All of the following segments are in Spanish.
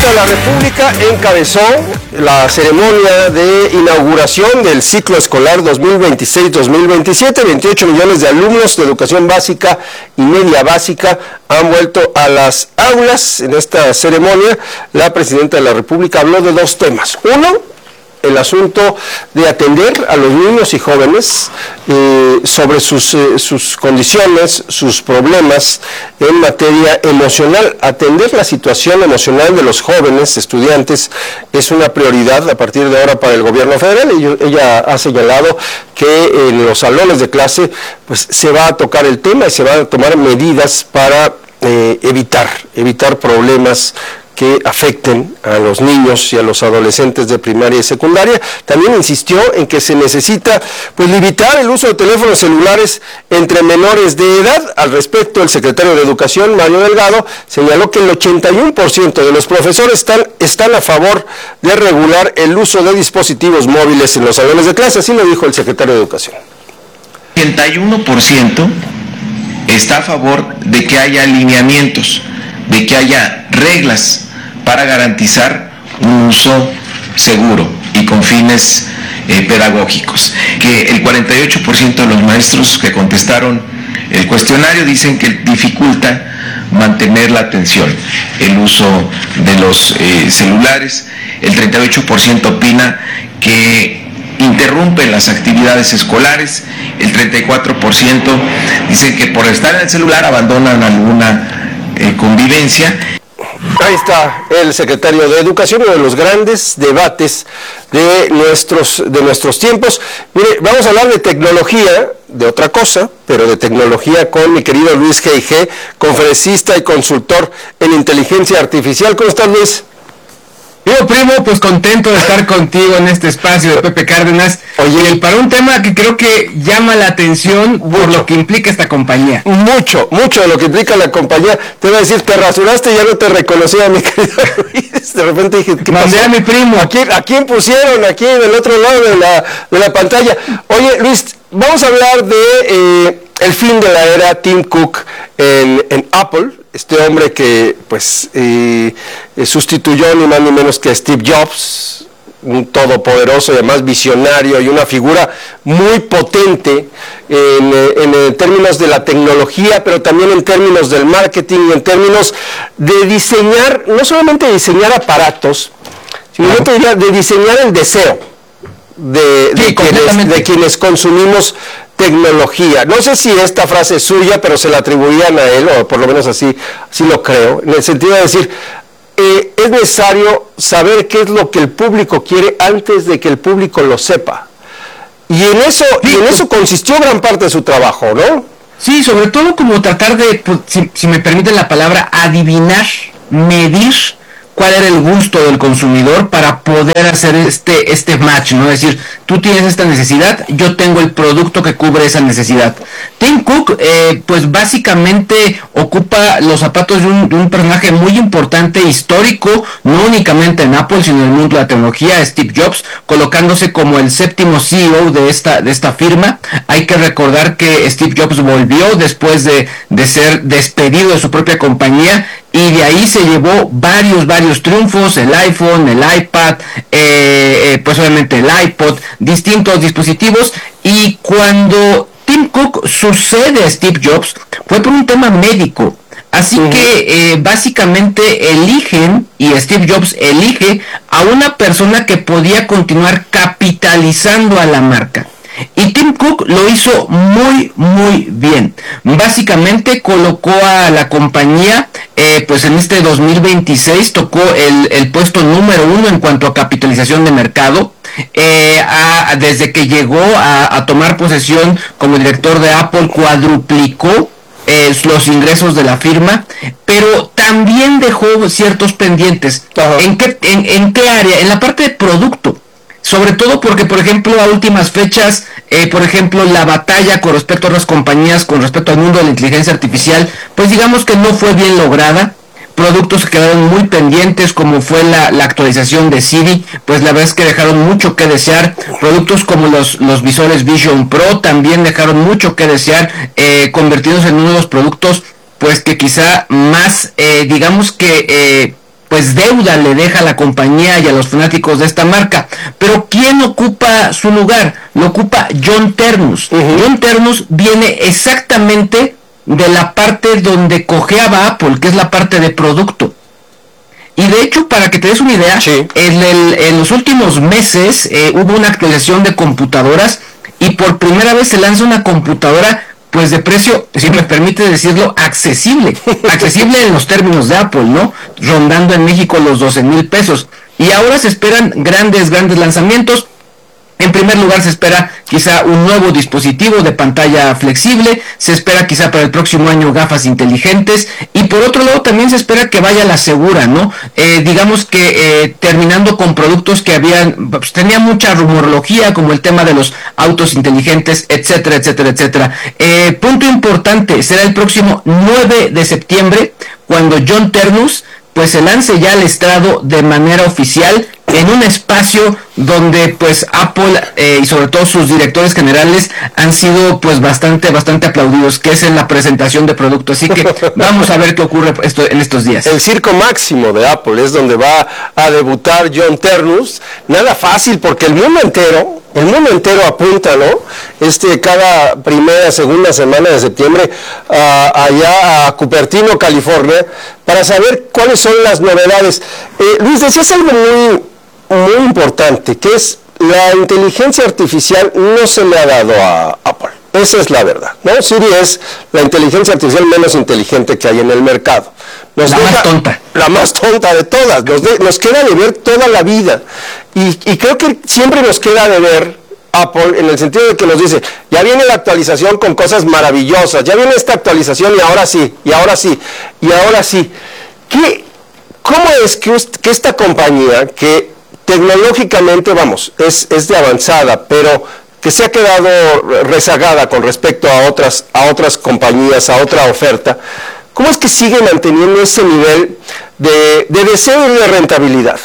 presidenta de la República encabezó la ceremonia de inauguración del ciclo escolar 2026-2027. 28 millones de alumnos de educación básica y media básica han vuelto a las aulas. En esta ceremonia, la presidenta de la República habló de dos temas. Uno, el asunto de atender a los niños y jóvenes sobre sus condiciones, sus problemas en materia emocional. Atender la situación emocional de los jóvenes estudiantes es una prioridad a partir de ahora para el gobierno federal. Ella ha señalado que en los salones de clase pues se va a tocar el tema y se van a tomar medidas para evitar problemas que afecten a los niños y a los adolescentes de primaria y secundaria. También insistió en que se necesita limitar el uso de teléfonos celulares entre menores de edad. Al respecto, el secretario de Educación, Mario Delgado, señaló que el 81% de los profesores están a favor de regular el uso de dispositivos móviles en los salones de clase. Así lo dijo el secretario de Educación. 81% está a favor de que haya lineamientos, de que haya reglas para garantizar un uso seguro y con fines pedagógicos. Que el 48% de los maestros que contestaron el cuestionario dicen que dificulta mantener la atención, el uso de los celulares. El 38% opina que interrumpen las actividades escolares. El 34% dicen que por estar en el celular abandonan alguna convivencia. Ahí está el secretario de Educación, uno de los grandes debates de nuestros tiempos. Mire, vamos a hablar de tecnología, de otra cosa, pero de tecnología con mi querido Luis G.I.G., conferencista y consultor en inteligencia artificial. ¿Cómo estás, Luis? Yo, primo, pues contento de estar contigo en este espacio de Pepe Cárdenas. Oye, para un tema que creo que llama la atención por lo que implica esta compañía. Mucho de lo que implica la compañía. Te iba a decir, te rasuraste y ya no te reconocía, mi querido Luis. De repente dije, ¿qué pasó? Mandé a mi primo. ¿A quién pusieron aquí del otro lado de la pantalla? Oye, Luis, vamos a hablar de el fin de la era Tim Cook en Apple. Este hombre que sustituyó ni más ni menos que a Steve Jobs, un todopoderoso y además visionario y una figura muy potente en términos de la tecnología, pero también en términos del marketing y en términos de diseñar, no solamente de diseñar aparatos, sino yo te diría de diseñar el deseo de quienes consumimos tecnología. No sé si esta frase es suya, pero se la atribuían a él, o por lo menos así lo creo, en el sentido de decir, es necesario saber qué es lo que el público quiere antes de que el público lo sepa. Y en eso consistió gran parte de su trabajo, ¿no? Sí, sobre todo como tratar de, si me permiten la palabra, adivinar, medir cuál era el gusto del consumidor para poder hacer este match, ¿no? Es decir, tú tienes esta necesidad, yo tengo el producto que cubre esa necesidad. Tim Cook, pues básicamente ocupa los zapatos de un personaje muy importante, histórico, no únicamente en Apple, sino en el mundo de la tecnología, Steve Jobs, colocándose como el séptimo CEO de esta firma. Hay que recordar que Steve Jobs volvió después de ser despedido de su propia compañía, y de ahí se llevó varios triunfos, el iPhone, el iPad, pues obviamente el iPod, distintos dispositivos. Y cuando Tim Cook sucede a Steve Jobs fue por un tema médico. Así que básicamente eligen, y Steve Jobs elige a una persona que podía continuar capitalizando a la marca. Y Tim Cook lo hizo muy bien. Básicamente colocó a la compañía, pues en este 2026 tocó el puesto número 1 en cuanto a capitalización de mercado. Desde que llegó a tomar posesión como director de Apple, cuadruplicó los ingresos de la firma, pero también dejó ciertos pendientes. ¿En qué área? En la parte de producto. Sobre todo porque, por ejemplo, a últimas fechas, por ejemplo, la batalla con respecto a otras compañías, con respecto al mundo de la inteligencia artificial, pues digamos que no fue bien lograda. Productos que quedaron muy pendientes, como fue la actualización de Siri, pues la verdad es que dejaron mucho que desear. Productos como los visores Vision Pro también dejaron mucho que desear, convirtiéndose en uno de los productos, pues que quizá más, digamos que pues deuda le deja a la compañía y a los fanáticos de esta marca. Pero ¿quién ocupa su lugar? Lo ocupa John Ternus. John Ternus viene exactamente de la parte donde cojeaba Apple, que es la parte de producto. Y de hecho, para que te des una idea, sí, en los últimos meses hubo una actualización de computadoras y por primera vez se lanza una computadora pues de precio, si me permite decirlo, accesible en los términos de Apple, ¿no? Rondando en México los 12,000 pesos. Y ahora se esperan grandes lanzamientos. En primer lugar se espera quizá un nuevo dispositivo de pantalla flexible, se espera quizá para el próximo año gafas inteligentes y por otro lado también se espera que vaya la segura, ¿no? Digamos que terminando con productos que pues, tenía mucha rumorología como el tema de los autos inteligentes, etcétera, etcétera, etcétera. Punto importante, será el próximo 9 de septiembre cuando John Ternus pues se lance ya al estrado de manera oficial en un espacio donde pues Apple y sobre todo sus directores generales han sido pues bastante aplaudidos, que es en la presentación de producto. Así que vamos a ver qué ocurre en estos días. El circo máximo de Apple es donde va a debutar John Ternus. Nada fácil porque el mundo entero apunta, ¿no? Cada primera, segunda semana de septiembre allá a Cupertino, California, para saber cuáles son las novedades. Luis, decías algo muy importante, que es la inteligencia artificial no se le ha dado a Apple. Esa es la verdad, ¿no? Siri es la inteligencia artificial menos inteligente que hay en el mercado. Más tonta. La más tonta de todas. Nos queda de ver toda la vida. Y creo que siempre nos queda de ver Apple en el sentido de que nos dice, ya viene la actualización con cosas maravillosas, ya viene esta actualización y ahora sí, y ahora sí, y ahora sí. ¿Cómo es que esta compañía, que tecnológicamente, es de avanzada, pero que se ha quedado rezagada con respecto a otras compañías, a otra oferta, cómo es que sigue manteniendo ese nivel de deseo y de rentabilidad?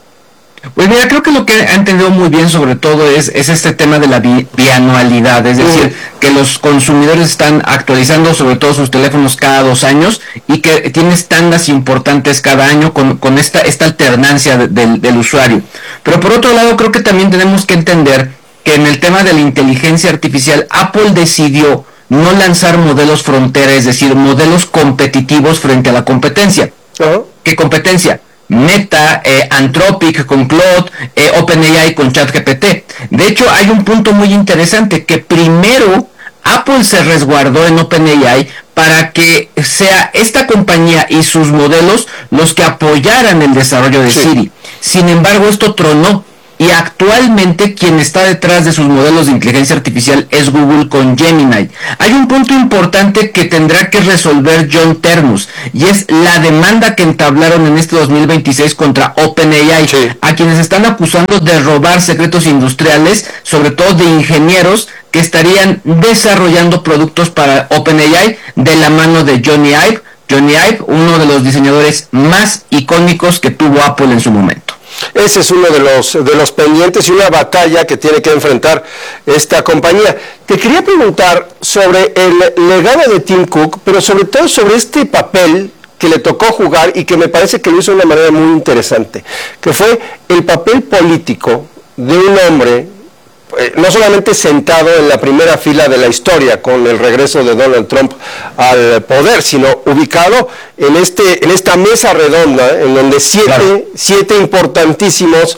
Pues mira, creo que lo que ha entendido muy bien sobre todo es este tema de la bianualidad, es decir, que los consumidores están actualizando sobre todo sus teléfonos cada 2 años y que tienes tandas importantes cada año con esta alternancia del usuario. Pero por otro lado creo que también tenemos que entender que en el tema de la inteligencia artificial Apple decidió no lanzar modelos frontera, es decir, modelos competitivos frente a la competencia. ¿Qué competencia? Meta, Anthropic con Claude, OpenAI con ChatGPT. De hecho, hay un punto muy interesante, que primero Apple se resguardó en OpenAI para que sea esta compañía y sus modelos los que apoyaran el desarrollo de Siri. Sin embargo, esto tronó. Y actualmente quien está detrás de sus modelos de inteligencia artificial es Google con Gemini. Hay un punto importante que tendrá que resolver John Ternus, y es la demanda que entablaron en este 2026 contra OpenAI, a quienes están acusando de robar secretos industriales, sobre todo de ingenieros que estarían desarrollando productos para OpenAI de la mano de Johnny Ive. Johnny Ive, uno de los diseñadores más icónicos que tuvo Apple en su momento. Ese es uno de los pendientes y una batalla que tiene que enfrentar esta compañía. Te quería preguntar sobre el legado de Tim Cook, pero sobre todo sobre este papel que le tocó jugar y que me parece que lo hizo de una manera muy interesante, que fue el papel político de un hombre no solamente sentado en la primera fila de la historia con el regreso de Donald Trump al poder, sino ubicado en esta mesa redonda en donde siete importantísimos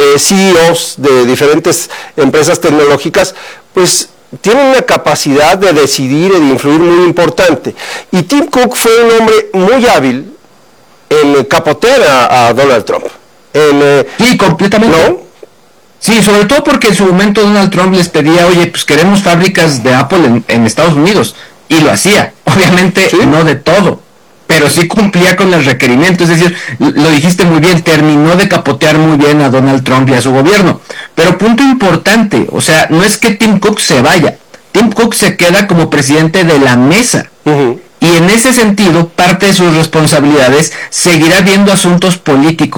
CEOs de diferentes empresas tecnológicas pues tienen una capacidad de decidir y de influir muy importante. Y Tim Cook fue un hombre muy hábil en capotear a Donald Trump. Sí, completamente. ¿No? Sí, sobre todo porque en su momento Donald Trump les pedía, oye, pues queremos fábricas de Apple en Estados Unidos, y lo hacía, obviamente no de todo, pero sí cumplía con los requerimientos, es decir, lo dijiste muy bien, terminó de capotear muy bien a Donald Trump y a su gobierno. Pero punto importante, o sea, no es que Tim Cook se vaya, Tim Cook se queda como presidente de la mesa. Y en ese sentido, parte de sus responsabilidades seguirá viendo asuntos políticos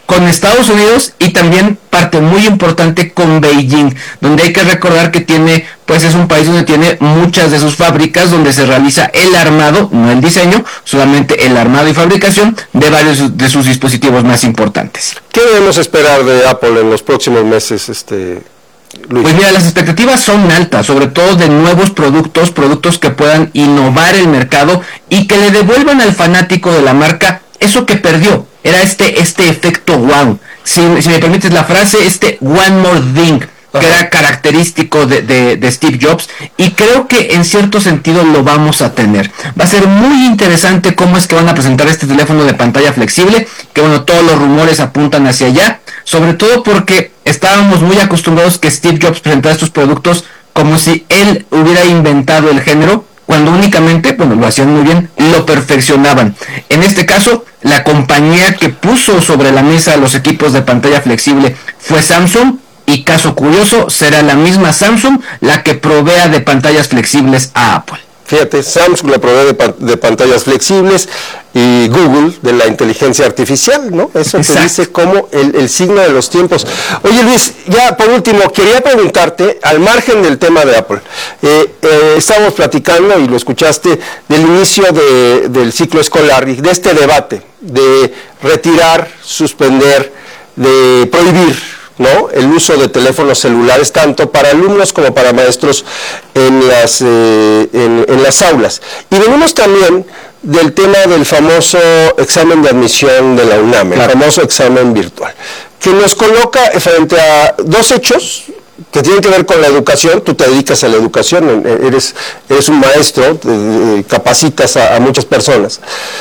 con Estados Unidos y también parte muy importante con Beijing, donde hay que recordar que tiene, pues es un país donde tiene muchas de sus fábricas donde se realiza el armado, no el diseño, solamente el armado y fabricación de varios de sus dispositivos más importantes. ¿Qué debemos esperar de Apple en los próximos meses, Luis? Pues mira, las expectativas son altas, sobre todo de nuevos productos que puedan innovar el mercado y que le devuelvan al fanático de la marca eso que perdió. Era este efecto wow. Si me permites la frase, one more thing, que era característico de Steve Jobs, y creo que en cierto sentido lo vamos a tener. Va a ser muy interesante cómo es que van a presentar este teléfono de pantalla flexible, que bueno, todos los rumores apuntan hacia allá, sobre todo porque estábamos muy acostumbrados que Steve Jobs presentara estos productos como si él hubiera inventado el género, cuando únicamente, bueno, lo hacían muy bien, lo perfeccionaban. En este caso, la compañía que puso sobre la mesa los equipos de pantalla flexible fue Samsung, y caso curioso, será la misma Samsung la que provea de pantallas flexibles a Apple. Fíjate, Samsung le provee de pantallas flexibles y Google de la inteligencia artificial, ¿no? Eso te dice como el signo de los tiempos. Oye, Luis, ya por último, quería preguntarte, al margen del tema de Apple, estábamos platicando, y lo escuchaste, del inicio del ciclo escolar y de este debate de retirar, suspender, de prohibir, ¿no?, el uso de teléfonos celulares tanto para alumnos como para maestros en las aulas. Y venimos también del tema del famoso examen de admisión de la UNAM, el famoso examen virtual, que nos coloca frente a dos hechos que tienen que ver con la educación. Tú te dedicas a la educación, eres un maestro, capacitas a muchas personas.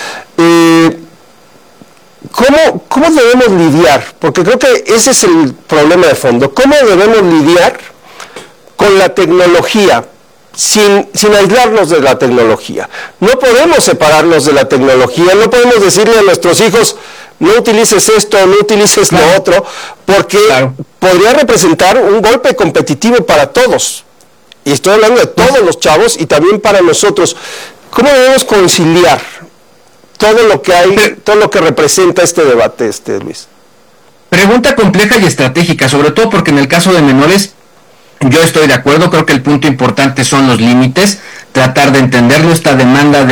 ¿Cómo debemos lidiar? Porque creo que ese es el problema de fondo. ¿Cómo debemos lidiar con la tecnología sin aislarnos de la tecnología? No podemos separarnos de la tecnología, no podemos decirle a nuestros hijos, no utilices esto, no utilices lo otro, porque podría representar un golpe competitivo para todos. Y estoy hablando de todos los chavos y también para nosotros. ¿Cómo debemos conciliar todo lo que hay, todo lo que representa este debate, Luis? Pregunta compleja y estratégica, sobre todo porque en el caso de menores, yo estoy de acuerdo, creo que el punto importante son los límites, tratar de entenderlo. Esta demanda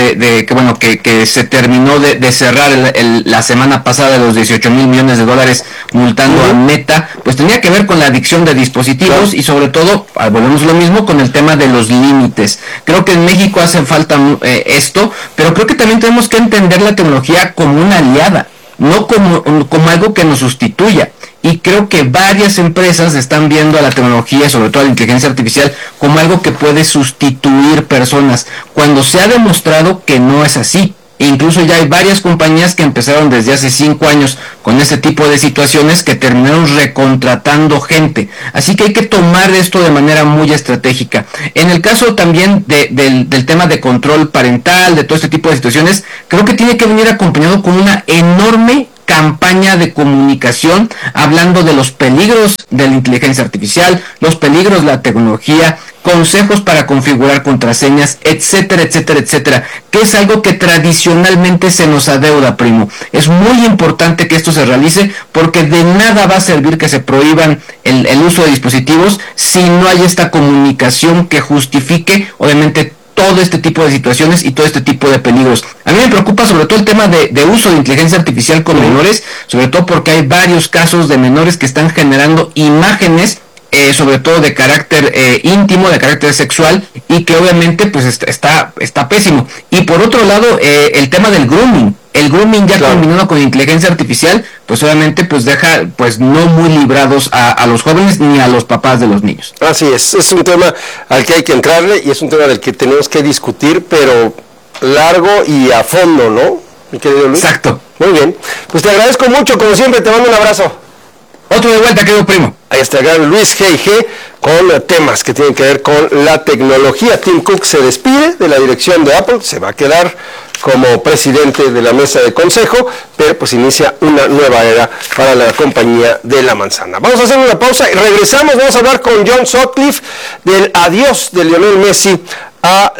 que se terminó de cerrar la semana pasada de los 18,000 millones de dólares multando a Meta, pues tenía que ver con la adicción de dispositivos y sobre todo, volvemos lo mismo, con el tema de los límites. Creo que en México hace falta esto, pero creo que también tenemos que entender la tecnología como una aliada, no como algo que nos sustituya. Y creo que varias empresas están viendo a la tecnología, sobre todo a la inteligencia artificial, como algo que puede sustituir personas, cuando se ha demostrado que no es así. E incluso ya hay varias compañías que empezaron desde hace 5 años con ese tipo de situaciones que terminaron recontratando gente. Así que hay que tomar esto de manera muy estratégica. En el caso también del tema de control parental, de todo este tipo de situaciones, creo que tiene que venir acompañado con una enorme campaña de comunicación hablando de los peligros de la inteligencia artificial, los peligros de la tecnología, consejos para configurar contraseñas, etcétera, etcétera, etcétera, que es algo que tradicionalmente se nos adeuda, primo. Es muy importante que esto se realice porque de nada va a servir que se prohíban el uso de dispositivos si no hay esta comunicación que justifique, obviamente, todo este tipo de situaciones y todo este tipo de peligros. A mí me preocupa sobre todo el tema de uso de inteligencia artificial con menores, sobre todo porque hay varios casos de menores que están generando imágenes, sobre todo de carácter íntimo, de carácter sexual, y que obviamente pues está pésimo. Y por otro lado, el tema del grooming. El grooming ya combinado con inteligencia artificial, pues obviamente pues deja pues no muy librados a los jóvenes ni a los papás de los niños. Así es un tema al que hay que entrarle y es un tema del que tenemos que discutir, pero largo y a fondo, ¿no, mi querido Luis? Exacto. Muy bien, pues te agradezco mucho, como siempre, te mando un abrazo. Otro de vuelta, querido primo. Ahí está el gran Luis G.I.G. con temas que tienen que ver con la tecnología. Tim Cook se despide de la dirección de Apple, se va a quedar como presidente de la mesa de consejo, pero pues inicia una nueva era para la compañía de la manzana. Vamos a hacer una pausa y regresamos, vamos a hablar con John Sutcliffe del adiós de Lionel Messi a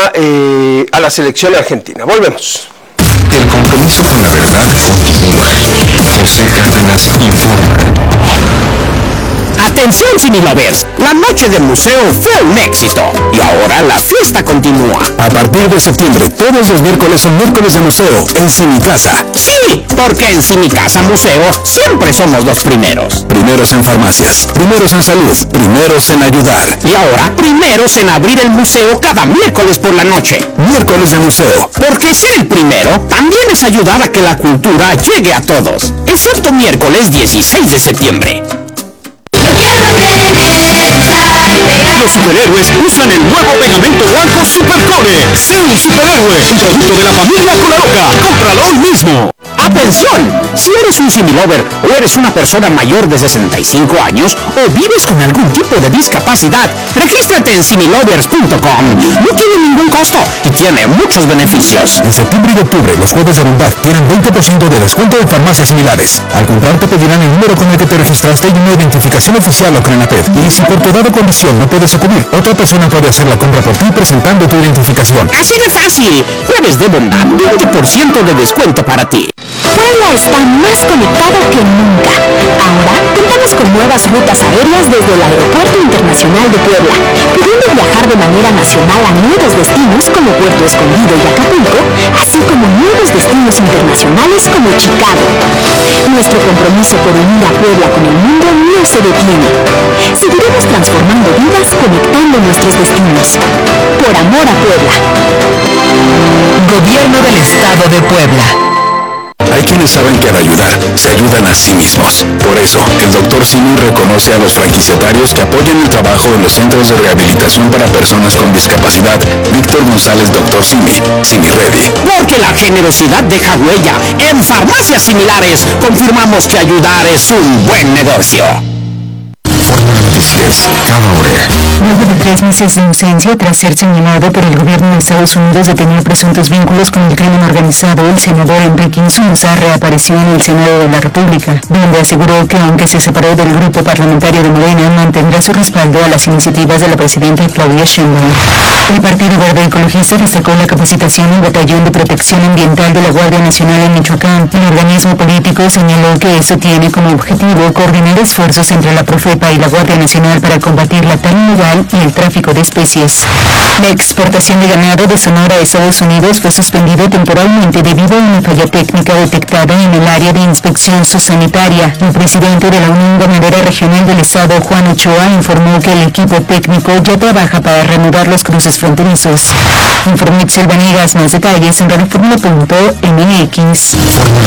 la selección argentina. Volvemos. El compromiso con la verdad continúa. José Cárdenas Atención Similovers, la noche del museo fue un éxito y ahora la fiesta continúa. A partir de septiembre, todos los miércoles son miércoles de museo en Simicasa. Sí, porque en Simicasa Museo siempre somos los primeros. Primeros en farmacias, primeros en salud, primeros en ayudar. Y ahora, primeros en abrir el museo cada miércoles por la noche. Miércoles de museo. Porque ser el primero también es ayudar a que la cultura llegue a todos. Excepto miércoles 16 de septiembre. Los superhéroes usan el nuevo pegamento blanco Supercore. Sé un superhéroe, un producto de la familia Colaroca. Cómpralo hoy mismo. ¡Atención! Si eres un Similover o eres una persona mayor de 65 años o vives con algún tipo de discapacidad, regístrate en similovers.com. No tiene ningún costo y tiene muchos beneficios. En septiembre y octubre, los jueves de bondad tienen 20% de descuento en farmacias similares. Al comprar te pedirán el número con el que te registraste y una identificación oficial o Crenaped. Y si por tu dada condición no puedes acudir, otra persona puede hacer la compra por ti presentando tu identificación. ¡Así de fácil! Jueves de bondad, 20% de descuento para ti. Puebla está más conectado que nunca. Ahora contamos con nuevas rutas aéreas desde el Aeropuerto Internacional de Puebla, pudiendo viajar de manera nacional a nuevos destinos como Puerto Escondido y Acapulco, así como nuevos destinos internacionales como Chicago. Nuestro compromiso por unir a Puebla con el mundo no se detiene. Seguiremos transformando vidas conectando nuestros destinos. Por amor a Puebla. Gobierno del Estado de Puebla. Hay quienes saben que al ayudar, se ayudan a sí mismos. Por eso, el Dr. Simi reconoce a los franquiciatarios que apoyan el trabajo de los centros de rehabilitación para personas con discapacidad. Víctor González, Dr. Simi, Simi Ready. Porque la generosidad deja huella. En farmacias similares, confirmamos que ayudar es un buen negocio. Noticias cada hora. Luego de 3 meses de ausencia tras ser señalado por el gobierno de Estados Unidos de tener presuntos vínculos con el crimen organizado, el senador Enrique Insunza reapareció en el Senado de la República, donde aseguró que aunque se separó del grupo parlamentario de Morena, mantendrá su respaldo a las iniciativas de la presidenta Claudia Sheinbaum. El Partido Verde Ecologista destacó la capacitación del Batallón de Protección Ambiental de la Guardia Nacional en Michoacán. El organismo político señaló que esto tiene como objetivo coordinar esfuerzos entre la Profepa y la Guardia Nacional para combatir la tala ilegal y el tráfico de especies. La exportación de ganado de Sonora a Estados Unidos fue suspendida temporalmente debido a una falla técnica detectada en el área de inspección zoosanitaria. El presidente de la Unión Ganadera Regional del Estado, Juan Ochoa, informó que el equipo técnico ya trabaja para reanudar los cruces fronterizos. Informó Itzel Vanegas, más detalles en radioformula.mx.